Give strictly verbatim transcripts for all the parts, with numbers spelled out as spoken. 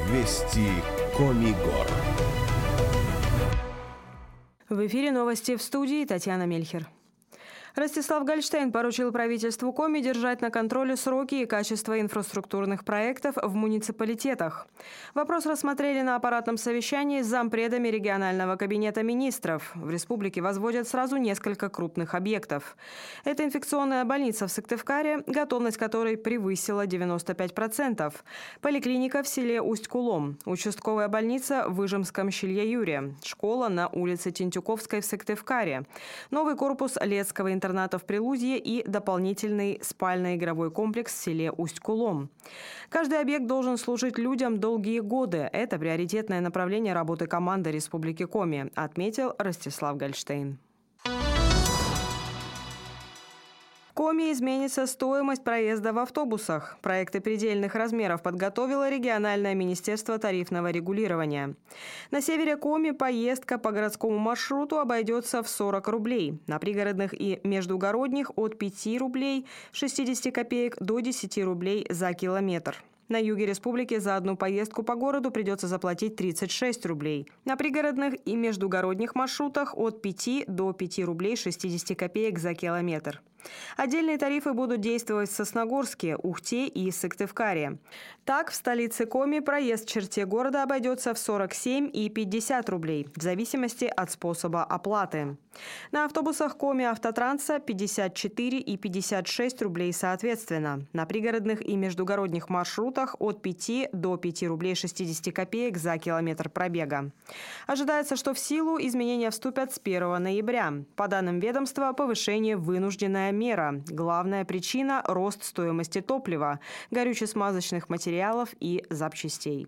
Вести Коми Гор. В эфире новости, в студии Татьяна Мельхер. Ростислав Гольштейн поручил правительству Коми держать на контроле сроки и качество инфраструктурных проектов в муниципалитетах. Вопрос рассмотрели на аппаратном совещании с зампредами регионального кабинета министров. В республике возводят сразу несколько крупных объектов. Это инфекционная больница в Сыктывкаре, готовность которой превысила девяносто пять процентов. Поликлиника в селе Усть-Кулом. Участковая больница в Выжемском Щелья-Юре. Школа на улице Тентюковской в Сыктывкаре. Новый корпус Летского интерната в Прилузье и дополнительный спально-игровой комплекс в селе Усть-Кулом. Каждый объект должен служить людям долгие годы. Это приоритетное направление работы команды Республики Коми, отметил Ростислав Гольштейн. В Коми изменится стоимость проезда в автобусах. Проекты предельных размеров подготовило региональное министерство тарифного регулирования. На севере Коми поездка по городскому маршруту обойдется в сорок рублей. На пригородных и междугородних от пяти рублей шестидесяти копеек до десяти рублей за километр. На юге республики за одну поездку по городу придется заплатить тридцать шесть рублей. На пригородных и междугородних маршрутах от пяти до пяти рублей шестидесяти копеек за километр. Отдельные тарифы будут действовать в Сосногорске, Ухте и Сыктывкаре. Так, в столице Коми проезд в черте города обойдется в сорок семь и пятьдесят рублей, в зависимости от способа оплаты. На автобусах Коми Автотранса пятьдесят четыре и пятьдесят шесть рублей соответственно. На пригородных и междугородних маршрутах от пяти до пяти рублей шестидесяти копеек за километр пробега. Ожидается, что в силу изменения вступят с первого ноября. По данным ведомства, повышение вынужденное мера. Главная причина – рост стоимости топлива, горюче-смазочных материалов и запчастей.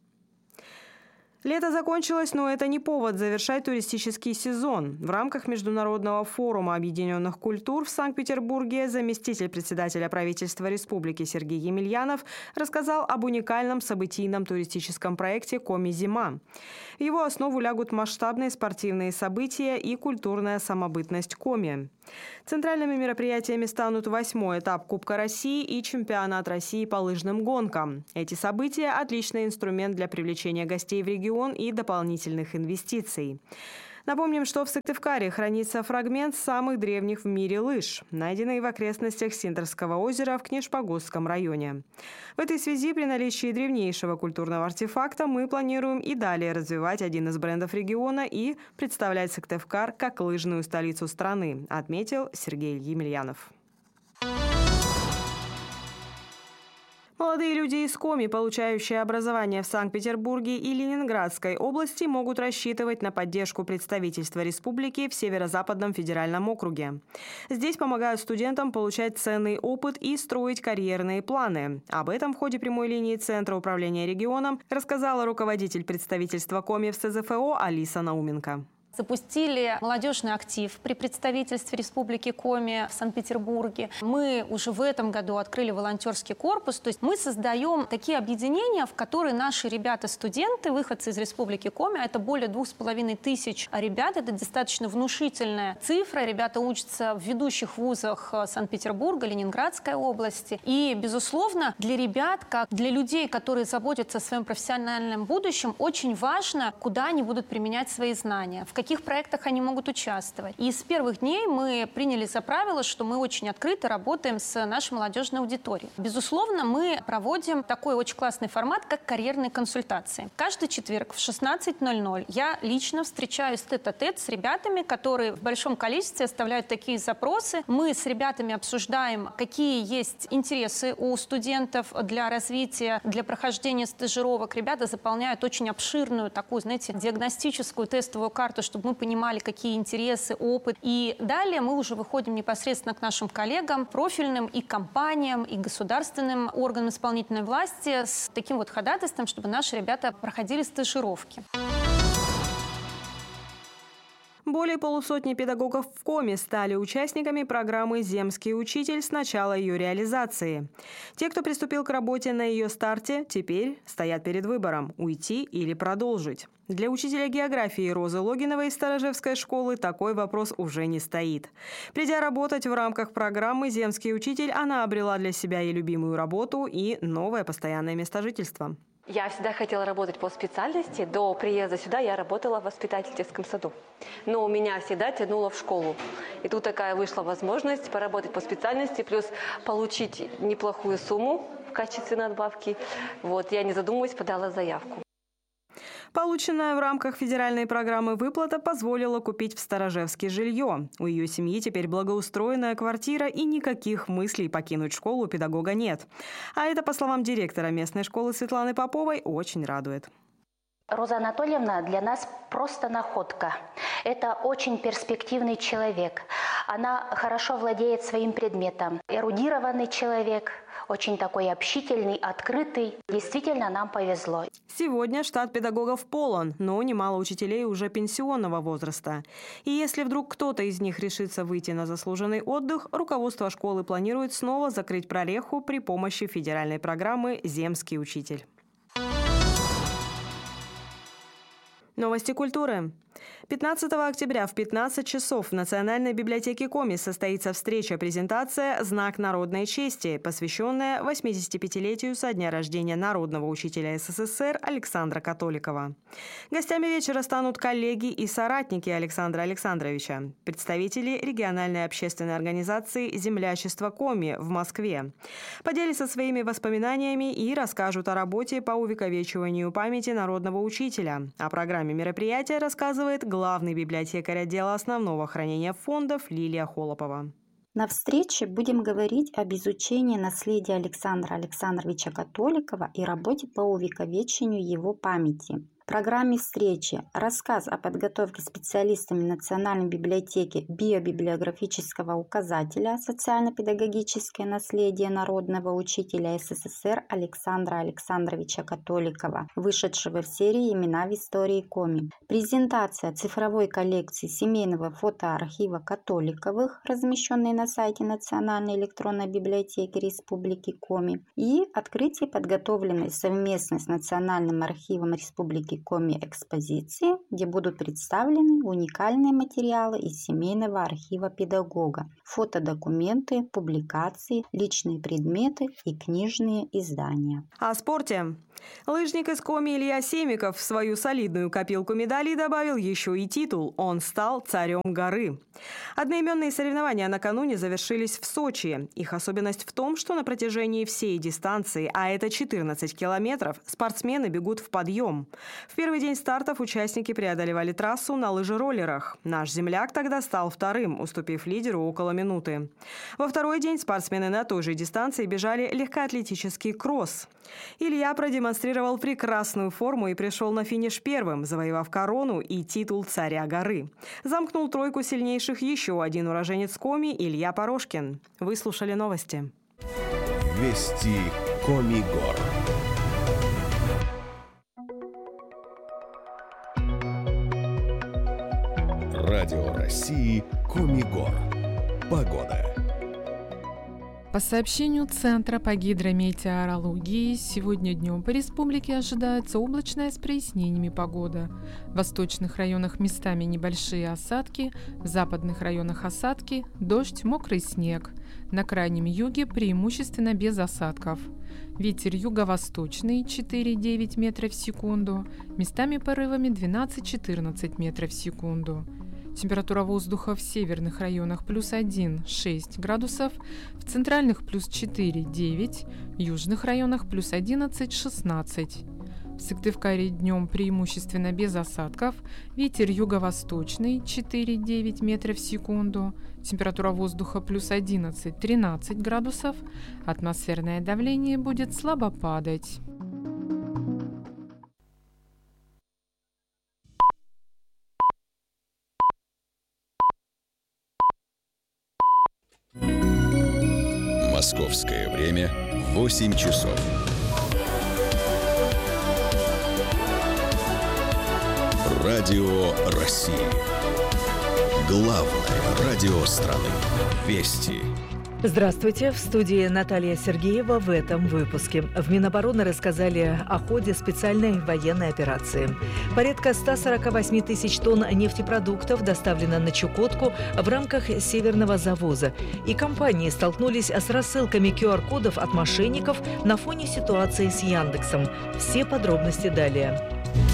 Лето закончилось, но это не повод завершать туристический сезон. В рамках Международного форума объединенных культур в Санкт-Петербурге заместитель председателя правительства республики Сергей Емельянов рассказал об уникальном событийном туристическом проекте «Коми-зима». В его основу лягут масштабные спортивные события и культурная самобытность Коми. Центральными мероприятиями станут восьмой этап Кубка России и чемпионат России по лыжным гонкам. Эти события – отличный инструмент для привлечения гостей в регион и дополнительных инвестиций. Напомним, что в Сыктывкаре хранится фрагмент самых древних в мире лыж, найденный в окрестностях Синтерского озера в Книжпогосском районе. В этой связи при наличии древнейшего культурного артефакта мы планируем и далее развивать один из брендов региона и представлять Сыктывкар как лыжную столицу страны, отметил Сергей Емельянов. Молодые люди из Коми, получающие образование в Санкт-Петербурге и Ленинградской области, могут рассчитывать на поддержку представительства республики в Северо-Западном федеральном округе. Здесь помогают студентам получать ценный опыт и строить карьерные планы. Об этом в ходе прямой линии Центра управления регионом рассказала руководитель представительства Коми в СЗФО Алиса Науменко. Запустили молодежный актив при представительстве Республики Коми в Санкт-Петербурге. Мы уже в этом году открыли волонтерский корпус. То есть мы создаем такие объединения, в которые наши ребята-студенты, выходцы из Республики Коми, а это более двух с половиной тысяч ребят, это достаточно внушительная цифра. Ребята учатся в ведущих вузах Санкт-Петербурга, Ленинградской области. И, безусловно, для ребят, как для людей, которые заботятся о своем профессиональном будущем, очень важно, куда они будут применять свои знания, в каких проектах они могут участвовать. И с первых дней мы приняли за правило, что мы очень открыто работаем с нашей молодежной аудиторией. Безусловно, мы проводим такой очень классный формат, как карьерные консультации. Каждый четверг в шестнадцать ноль ноль я лично встречаюсь тет-а-тет с ребятами, которые в большом количестве оставляют такие запросы. Мы с ребятами обсуждаем, какие есть интересы у студентов для развития, для прохождения стажировок. Ребята заполняют очень обширную такую, знаете, диагностическую тестовую карту, чтобы мы понимали, какие интересы, опыт. И далее мы уже выходим непосредственно к нашим коллегам, профильным и компаниям, и государственным органам исполнительной власти с таким вот ходатайством, чтобы наши ребята проходили стажировки. Более полусотни педагогов в Коми стали участниками программы «Земский учитель» с начала ее реализации. Те, кто приступил к работе на ее старте, теперь стоят перед выбором – уйти или продолжить. Для учителя географии Розы Логиновой из Сторожевской школы такой вопрос уже не стоит. Придя работать в рамках программы «Земский учитель», она обрела для себя и любимую работу, и новое постоянное место жительства. Я всегда хотела работать по специальности. До приезда сюда я работала в воспитательском саду. Но меня всегда тянуло в школу. И тут такая вышла возможность поработать по специальности, плюс получить неплохую сумму в качестве надбавки. Вот, я, не задумываясь, подала заявку. Полученная в рамках федеральной программы выплата позволила купить в Старожевске жилье. У ее семьи теперь благоустроенная квартира, и никаких мыслей покинуть школу у педагога нет. А это, по словам директора местной школы Светланы Поповой, очень радует. Роза Анатольевна для нас просто находка. Это очень перспективный человек. Она хорошо владеет своим предметом. Эрудированный человек, очень такой общительный, открытый. Действительно, нам повезло. Сегодня штат педагогов полон, но немало учителей уже пенсионного возраста. И если вдруг кто-то из них решится выйти на заслуженный отдых, руководство школы планирует снова закрыть прореху при помощи федеральной программы «Земский учитель». Новости культуры. пятнадцатого октября в пятнадцать часов в Национальной библиотеке Коми состоится встреча-презентация «Знак народной чести», посвященная восьмидесятипятилетию со дня рождения народного учителя СССР Александра Католикова. Гостями вечера станут коллеги и соратники Александра Александровича, представители региональной общественной организации «Землячество Коми» в Москве. Поделятся своими воспоминаниями и расскажут о работе по увековечиванию памяти народного учителя. О программе мероприятия рассказывает главный библиотекарь отдела основного хранения фондов Лилия Холопова. На встрече будем говорить об изучении наследия Александра Александровича Католикова и работе по увековечению его памяти. В программе встречи рассказ о подготовке специалистами Национальной библиотеки биобиблиографического указателя «Социально-педагогическое наследие народного учителя СССР Александра Александровича Католикова», вышедшего в серии «Имена в истории Коми». Презентация цифровой коллекции семейного фотоархива Католиковых, размещенной на сайте Национальной электронной библиотеки Республики Коми, и открытие подготовленной совместно с Национальным архивом Республики Коми экспозиции, где будут представлены уникальные материалы из семейного архива педагога, фотодокументы, публикации, личные предметы и книжные издания. О спорте. Лыжник из Коми Илья Семиков в свою солидную копилку медалей добавил еще и титул. Он стал царем горы. Одноименные соревнования накануне завершились в Сочи. Их особенность в том, что на протяжении всей дистанции, а это четырнадцать километров, спортсмены бегут в подъем. В первый день стартов участники преодолевали трассу на лыжероллерах. Наш земляк тогда стал вторым, уступив лидеру около минуты. Во второй день спортсмены на той же дистанции бежали легкоатлетический кросс. Илья продемонстрировал прекрасную форму и пришел на финиш первым, завоевав корону и титул царя горы. Замкнул тройку сильнейших еще один уроженец Коми Илья Порошкин. Вы слушали новости. Вести Коми гор. Радио России Коми гор. Погода. По сообщению Центра по гидрометеорологии, сегодня днем по республике ожидается облачная с прояснениями погода. В восточных районах местами небольшие осадки, в западных районах осадки, дождь, мокрый снег. На крайнем юге преимущественно без осадков. Ветер юго-восточный четыре-девять метров в секунду, местами порывами двенадцать-четырнадцать метров в секунду. Температура воздуха в северных районах плюс один-шесть градусов, в центральных плюс четыре-девять, в южных районах плюс одиннадцать-шестнадцать. В Сыктывкаре днем преимущественно без осадков, ветер юго-восточный четыре-девять метров в секунду, температура воздуха плюс одиннадцать-тринадцать градусов, атмосферное давление будет слабо падать. Московское время восемь часов. Радио России. Главное радио страны. Вести. Здравствуйте, в студии Наталья Сергеева. В этом выпуске в Минобороны рассказали о ходе специальной военной операции. Порядка ста сорока восьми тысяч тонн нефтепродуктов доставлено на Чукотку в рамках северного завоза. И компании столкнулись с рассылками ку ар кодов от мошенников на фоне ситуации с Яндексом. Все подробности далее.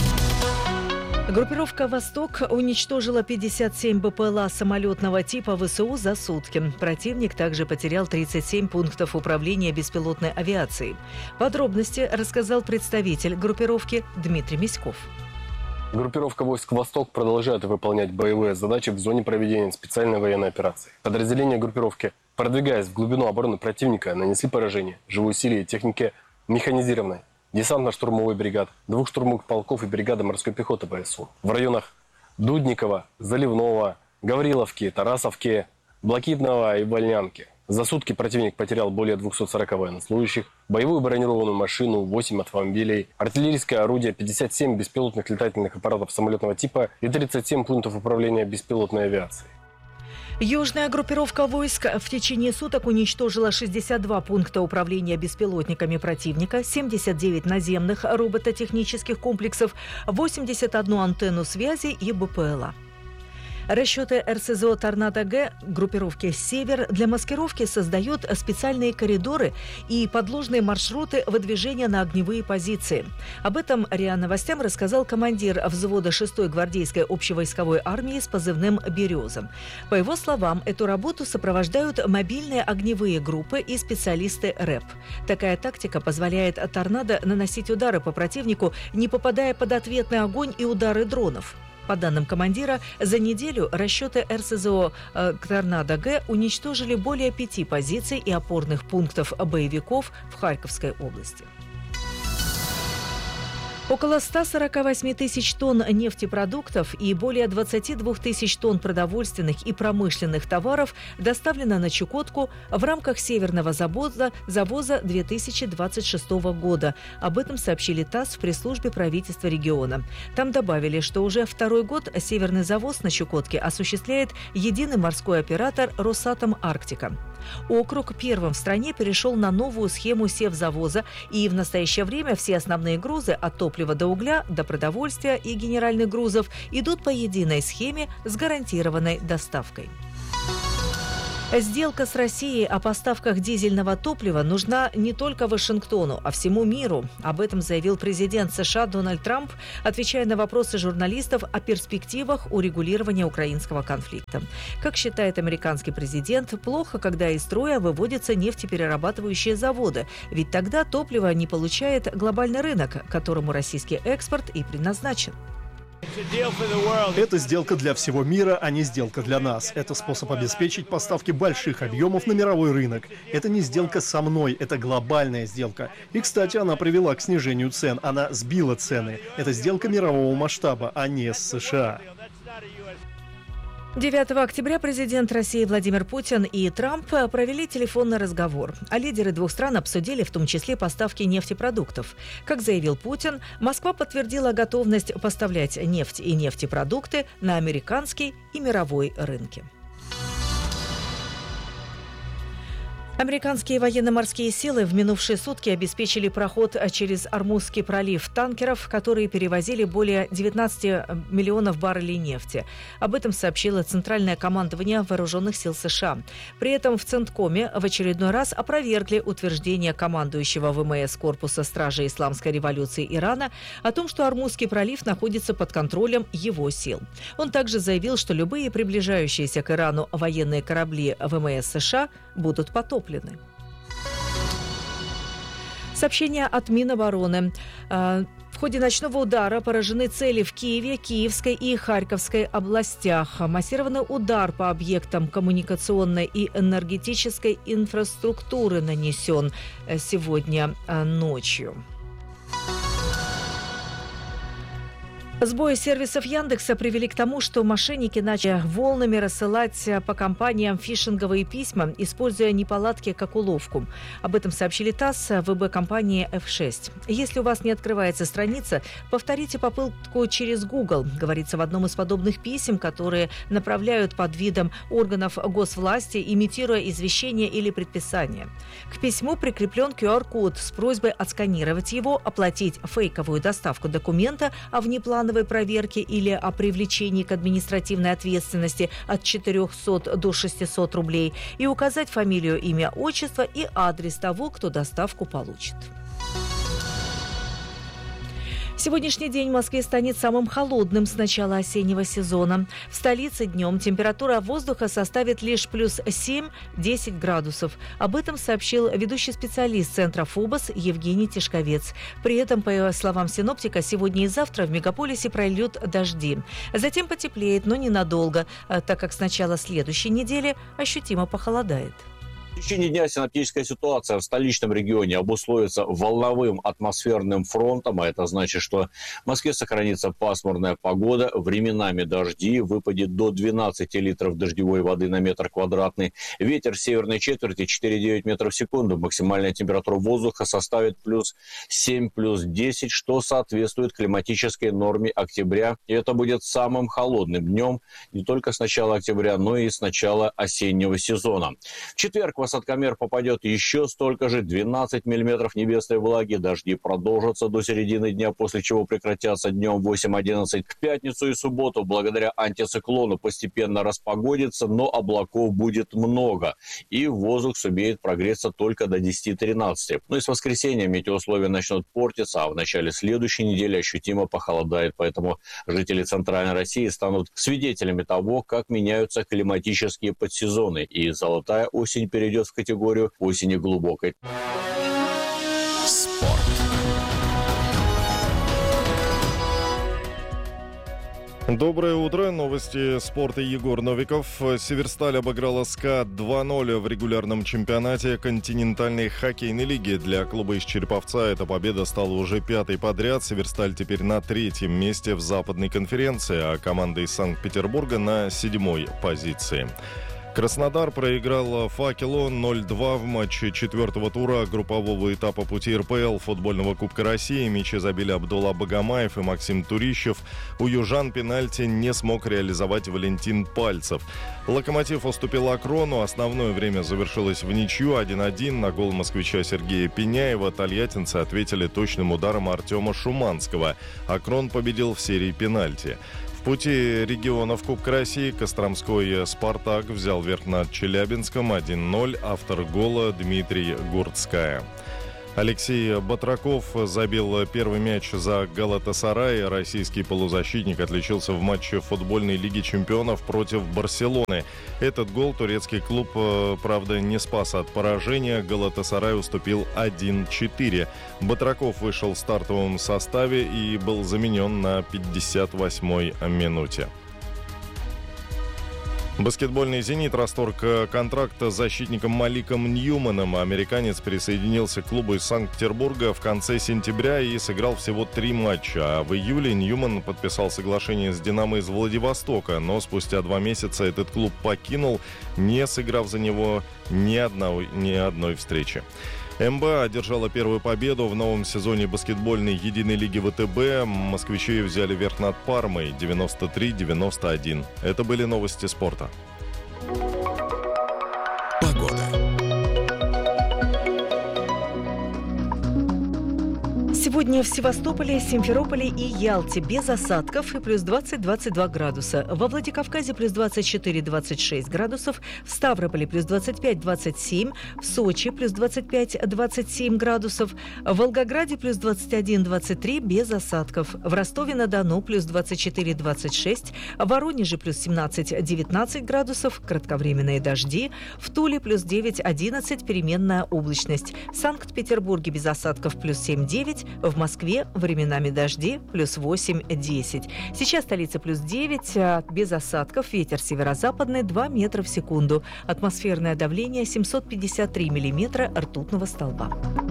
Группировка «Восток» уничтожила пятьдесят семь бэ пэ эл а самолетного типа вэ эс у за сутки. Противник также потерял тридцать семь пунктов управления беспилотной авиацией. Подробности рассказал представитель группировки Дмитрий Миськов. Группировка войск «Восток» продолжает выполнять боевые задачи в зоне проведения специальной военной операции. Подразделения группировки, продвигаясь в глубину обороны противника, нанесли поражение живой силе и технике механизированной, десантно-штурмовой бригад, двух штурмовых полков и бригады морской пехоты вэ эс у. В районах Дудникова, Заливного, Гавриловки, Тарасовки, Блокитного и Вольнянки. За сутки противник потерял более двухсот сорока военнослужащих, боевую бронированную машину, восемь автомобилей, артиллерийское орудие, пятьдесят семь беспилотных летательных аппаратов самолетного типа и тридцать семь пунктов управления беспилотной авиацией. Южная группировка войск в течение суток уничтожила шестьдесят два пункта управления беспилотниками противника, семьдесят девять наземных робототехнических комплексов, восемьдесят одну антенну связи и бэ пэ эл а. Расчеты эр эс зэ о «Торнадо-Г» группировки «Север» для маскировки создают специальные коридоры и подложные маршруты выдвижения на огневые позиции. Об этом РИА Новостям рассказал командир взвода шестой гвардейской общевойсковой армии с позывным «Береза». По его словам, эту работу сопровождают мобильные огневые группы и специалисты рэп. Такая тактика позволяет «Торнадо» наносить удары по противнику, не попадая под ответный огонь и удары дронов. По данным командира, за неделю расчеты эр эс зэ о «Торнадо-Г» уничтожили более пяти позиций и опорных пунктов боевиков в Харьковской области. Около ста сорока восьми тысяч тонн нефтепродуктов и более двадцати двух тысяч тонн продовольственных и промышленных товаров доставлено на Чукотку в рамках северного завоза, завоза две тысячи двадцать шестого года. Об этом сообщили ТАСС в пресс-службе правительства региона. Там добавили, что уже второй год северный завоз на Чукотке осуществляет единый морской оператор «Росатом Арктика». Округ первым в стране перешел на новую схему севзавоза, и в настоящее время все основные грузы от топлива до угля, до продовольствия и генеральных грузов идут по единой схеме с гарантированной доставкой. Сделка с Россией о поставках дизельного топлива нужна не только Вашингтону, а всему миру. Об этом заявил президент США Дональд Трамп, отвечая на вопросы журналистов о перспективах урегулирования украинского конфликта. Как считает американский президент, плохо, когда из строя выводятся нефтеперерабатывающие заводы, ведь тогда топливо не получает глобальный рынок, которому российский экспорт и предназначен. Это сделка для всего мира, а не сделка для нас. Это способ обеспечить поставки больших объемов на мировой рынок. Это не сделка со мной, это глобальная сделка. И, кстати, она привела к снижению цен. Она сбила цены. Это сделка мирового масштаба, а не с США. девятого октября президент России Владимир Путин и Трамп провели телефонный разговор. А лидеры двух стран обсудили в том числе поставки нефтепродуктов. Как заявил Путин, Москва подтвердила готовность поставлять нефть и нефтепродукты на американский и мировой рынки. Американские военно-морские силы в минувшие сутки обеспечили проход через Ормузский пролив танкеров, которые перевозили более девятнадцати миллионов баррелей нефти. Об этом сообщило Центральное командование Вооруженных сил США. При этом в Центкоме в очередной раз опровергли утверждение командующего вэ эм эс Корпуса стражей Исламской революции Ирана о том, что Ормузский пролив находится под контролем его сил. Он также заявил, что любые приближающиеся к Ирану военные корабли вэ эм эс США будут потоплены. Сообщение от Минобороны. В ходе ночного удара поражены цели в Киеве, Киевской и Харьковской областях. Массированный удар по объектам коммуникационной и энергетической инфраструктуры нанесен сегодня ночью. Сбои сервисов Яндекса привели к тому, что мошенники начали волнами рассылать по компаниям фишинговые письма, используя неполадки как уловку. Об этом сообщили ТАСС в ВБ-компании эф шесть. Если у вас не открывается страница, повторите попытку через Google, говорится в одном из подобных писем, которые направляют под видом органов госвласти, имитируя извещение или предписание. К письму прикреплен ку ар код с просьбой отсканировать его, оплатить фейковую доставку документа о внеплановой проверки или о привлечении к административной ответственности от четырехсот до шестисот рублей и указать фамилию, имя, отчество и адрес того, кто доставку получит. Сегодняшний день в Москве станет самым холодным с начала осеннего сезона. В столице днем температура воздуха составит лишь плюс семь-десять градусов. Об этом сообщил ведущий специалист Центра ФОБОС Евгений Тишковец. При этом, по словам синоптика, сегодня и завтра в мегаполисе прольют дожди. Затем потеплеет, но ненадолго, так как с начала следующей недели ощутимо похолодает. В течение дня синоптическая ситуация в столичном регионе обусловится волновым атмосферным фронтом, а это значит, что в Москве сохранится пасмурная погода, временами дожди, выпадет до двенадцати литров дождевой воды на метр квадратный, ветер северной четверти четыре целых девять десятых метров в секунду, максимальная температура воздуха составит плюс семь, плюс десять, что соответствует климатической норме октября, и это будет самым холодным днем не только с начала октября, но и с начала осеннего сезона. В четверг в осадкомер попадет еще столько же, двенадцать миллиметров небесной влаги. Дожди продолжатся до середины дня, после чего прекратятся днем восемь-одиннадцать. В пятницу и субботу благодаря антициклону постепенно распогодится, но облаков будет много. И воздух сумеет прогреться только до десяти-тринадцати. Ну и с воскресенья метеоусловия начнут портиться, а в начале следующей недели ощутимо похолодает. Поэтому жители Центральной России станут свидетелями того, как меняются климатические подсезоны. И золотая осень перейдет в категорию осени глубокой. Спорт. Доброе утро. Новости спорта. Егор Новиков. Северсталь обыграла СКА два ноль в регулярном чемпионате континентальной хоккейной лиги. Для клуба из Череповца эта победа стала уже пятой подряд. Северсталь теперь на третьем месте в западной конференции, а команда из Санкт-Петербурга на седьмой позиции. Краснодар проиграл «Факелу» ноль два в матче четвертого тура группового этапа пути эр пэ эл футбольного Кубка России. Мячи забили Абдулла Багамаев и Максим Турищев. У южан пенальти не смог реализовать Валентин Пальцев. «Локомотив» уступил «Акрону». Основное время завершилось в ничью один один. На гол москвича Сергея Пеняева тольяттинцы ответили точным ударом Артема Шуманского. «Акрон» победил в серии пенальти. В пути регионов Кубка России Костромской «Спартак» взял верх над Челябинском один ноль. Автор гола Дмитрий Гурцкая. Алексей Батраков забил первый мяч за Галатасарай. Российский полузащитник отличился в матче футбольной лиги чемпионов против Барселоны. Этот гол турецкий клуб, правда, не спас от поражения. Галатасарай уступил один четыре. Батраков вышел в стартовом составе и был заменен на пятьдесят восьмой минуте. Баскетбольный «Зенит» расторг контракт с защитником Маликом Ньюманом. Американец присоединился к клубу из Санкт-Петербурга в конце сентября и сыграл всего три матча. А в июле Ньюман подписал соглашение с «Динамо» из Владивостока, но спустя два месяца этот клуб покинул, не сыграв за него ни одной, ни одной встречи. эм бэ одержала первую победу в новом сезоне баскетбольной единой лиги вэ тэ бэ. Москвичи взяли верх над Пармой девяносто три девяносто один. Это были новости спорта. Погода. Сегодня в Севастополе, Симферополе и Ялте без осадков и плюс двадцать - двадцать два градуса. Во Владикавказе плюс двадцать четыре - двадцать шесть градусов. В Ставрополе плюс двадцать пять - двадцать семь. В Сочи плюс двадцать пять - двадцать семь градусов. В Волгограде плюс двадцать один - двадцать три без осадков. В Ростове-на-Дону плюс двадцать четыре - двадцать шесть. В Воронеже плюс семнадцать - девятнадцать градусов. Кратковременные дожди. В Туле плюс девять - одиннадцать. Переменная облачность. В Санкт-Петербурге без осадков плюс семь - девять. В Москве временами дожди плюс восемь - десять. Сейчас столица плюс девять, без осадков, ветер северо-западный два метра в секунду. Атмосферное давление семьсот пятьдесят три миллиметра ртутного столба.